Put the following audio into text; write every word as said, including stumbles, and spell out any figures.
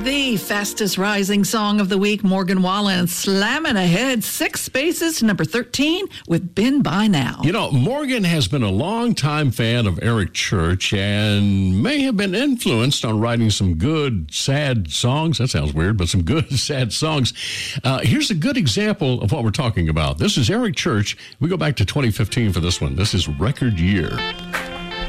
The fastest rising song of the week, Morgan Wallen slamming ahead six spaces to number thirteen with Been By Now. You know, Morgan has been a longtime fan of Eric Church and may have been influenced on writing some good, sad songs. That sounds weird, but some good, sad songs. Uh, here's a good example of what we're talking about. This is Eric Church. We go back to twenty fifteen for this one. This is Record Year.